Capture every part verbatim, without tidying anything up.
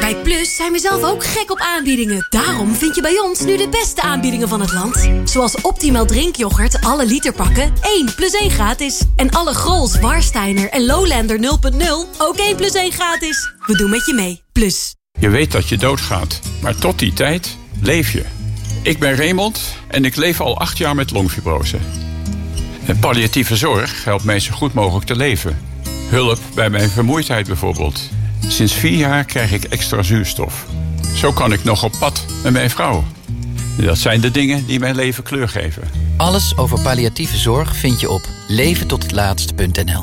Bij Plus zijn we zelf ook gek op aanbiedingen. Daarom vind je bij ons nu de beste aanbiedingen van het land. Zoals Optimal drinkyoghurt, alle literpakken, één plus één gratis. En alle Grols, Warsteiner en Lowlander nul punt nul, ook één plus één gratis. We doen met je mee. Plus. Je weet dat je doodgaat, maar tot die tijd leef je. Ik ben Raymond en ik leef al acht jaar met longfibrose. En palliatieve zorg helpt mij zo goed mogelijk te leven. Hulp bij mijn vermoeidheid bijvoorbeeld. Sinds vier jaar krijg ik extra zuurstof. Zo kan ik nog op pad met mijn vrouw. Dat zijn de dingen die mijn leven kleur geven. Alles over palliatieve zorg vind je op leven tot het laatste punt n l.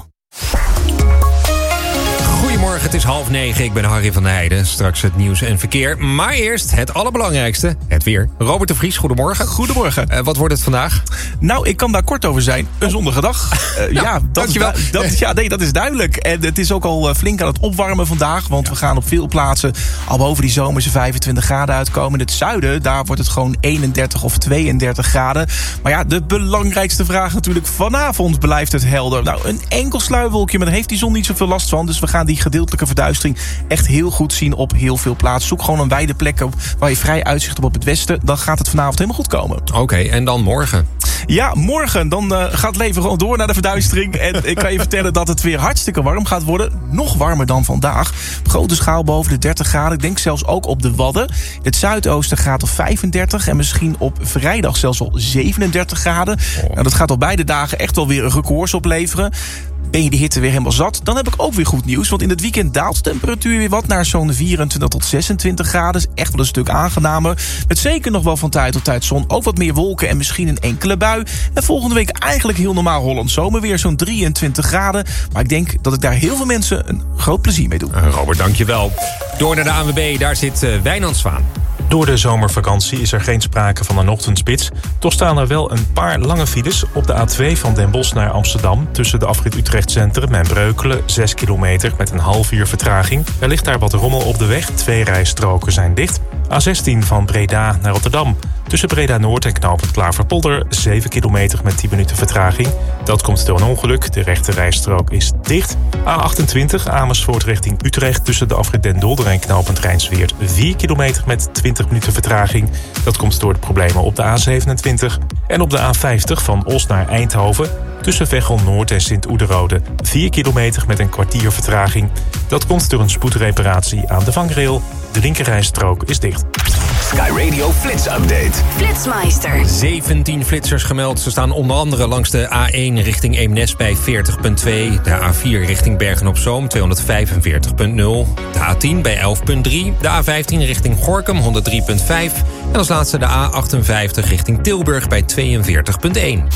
Goedemorgen, het is half negen. Ik ben Harry van der Heijden. Straks het nieuws en verkeer. Maar eerst het allerbelangrijkste, het weer. Robert de Vries, goedemorgen. Goedemorgen. Uh, wat wordt het vandaag? Nou, ik kan daar kort over zijn. Een zonnige dag. Uh, nou, ja, dat dankjewel. Is, dat, ja, nee, dat is duidelijk. En het is ook al flink aan het opwarmen vandaag. Want we gaan op veel plaatsen al boven die zomerse vijfentwintig graden uitkomen. In het zuiden, daar wordt het gewoon eenendertig of tweeëndertig graden. Maar ja, de belangrijkste vraag natuurlijk. Vanavond blijft het helder. Nou, een enkel sluierwolkje, maar daar heeft die zon niet zoveel last van. Dus we gaan die gedeeltelijke verduistering echt heel goed zien op heel veel plaatsen. Zoek gewoon een wijde plek op waar je vrij uitzicht hebt op het westen. Dan gaat het vanavond helemaal goed komen. Oké, okay, en dan morgen? Ja, morgen. Dan uh, gaat het leven gewoon door naar de verduistering. En ik kan je vertellen dat het weer hartstikke warm gaat worden. Nog warmer dan vandaag. Op grote schaal boven de dertig graden. Ik denk zelfs ook op de Wadden. In het zuidoosten gaat op vijfendertig. En misschien op vrijdag zelfs al zevenendertig graden. Oh. Nou, dat gaat op beide dagen echt wel weer een records opleveren. Ben je de hitte weer helemaal zat, dan heb ik ook weer goed nieuws. Want in het weekend daalt de temperatuur weer wat naar zo'n vierentwintig tot zesentwintig graden. Is echt wel een stuk aangenamer. Met zeker nog wel van tijd tot tijd zon. Ook wat meer wolken en misschien een enkele bui. En volgende week eigenlijk heel normaal Hollands zomerweer. Zo'n drieëntwintig graden. Maar ik denk dat ik daar heel veel mensen een groot plezier mee doe. Uh, Robert, dankjewel. Door naar de A N W B, daar zit uh, Wijnand Zwaan. Door de zomervakantie is er geen sprake van een ochtendspits. Toch staan er wel een paar lange files op de A twee van Den Bosch naar Amsterdam. Tussen de afrit Utrecht Centrum en Breukelen, zes kilometer met een half uur vertraging. Er ligt daar wat rommel op de weg, twee rijstroken zijn dicht. A zestien van Breda naar Rotterdam. Tussen Breda Noord en knooppunt Klaverpolder, zeven kilometer met tien minuten vertraging. Dat komt door een ongeluk, de rechte rijstrook is dicht. A achtentwintig Amersfoort richting Utrecht tussen de afrit Den Dolder en knooppunt Rijnsweert, vier kilometer met twintig minuten vertraging. Dat komt door de problemen op de A zevenentwintig. En op de A vijftig van Os naar Eindhoven tussen Veghel Noord en Sint-Oederode, vier kilometer met een kwartier vertraging. Dat komt door een spoedreparatie aan de vangrail. De linkerrijstrook is dicht. Sky Radio Flits Update. Flitsmeister. zeventien flitsers gemeld. Ze staan onder andere langs de A één richting Eemnes bij veertig komma twee. De A vier richting Bergen-op-Zoom tweehonderdvijfenveertig komma nul. De A tien bij elf komma drie. De A vijftien richting Gorinchem honderdrie komma vijf. En als laatste de A achtenvijftig richting Tilburg bij tweeënveertig komma één.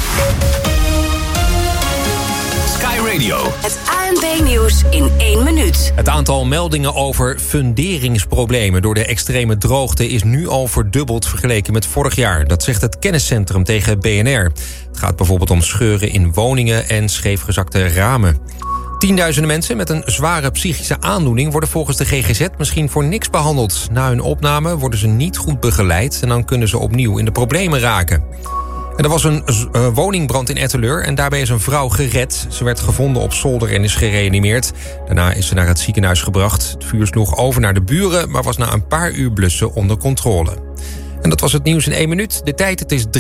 Sky Radio. Het A N B-nieuws in één minuut. Het aantal meldingen over funderingsproblemen door de extreme droogte is nu al verdubbeld vergeleken met vorig jaar. Dat zegt het kenniscentrum tegen B N R. Het gaat bijvoorbeeld om scheuren in woningen en scheefgezakte ramen. Tienduizenden mensen met een zware psychische aandoening worden volgens de G G Z misschien voor niks behandeld. Na hun opname worden ze niet goed begeleid en dan kunnen ze opnieuw in de problemen raken. En er was een uh, woningbrand in Etteleur en daarbij is een vrouw gered. Ze werd gevonden op zolder en is gereanimeerd. Daarna is ze naar het ziekenhuis gebracht. Het vuur sloeg over naar de buren, maar was na een paar uur blussen onder controle. En dat was het nieuws in één minuut. De tijd, het is drie.